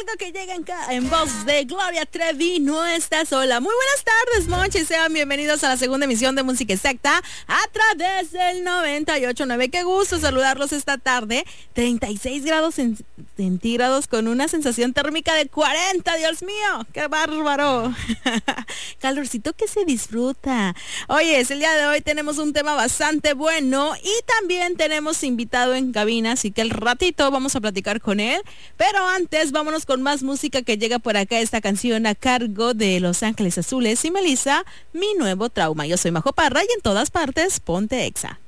algo que llega en voz de Gloria Trevi, no está sola. Muy buenas tardes, Monchi, sean bienvenidos a la segunda emisión de Música Exacta a través del 98.9. Qué gusto saludarlos esta tarde. 36 grados centígrados con una sensación térmica de 40, Dios mío, qué bárbaro. Calorcito que se disfruta. Oye, el día de hoy tenemos un tema bastante bueno y también tenemos invitado en cabina, así que al ratito vamos a platicar con él. Pero antes, vámonos con más música que llega por acá. Esta canción a cargo de Los Ángeles Azules y Melissa, Mi Nuevo Trauma. Yo soy Majo Parra y en todas partes, ponte Exa.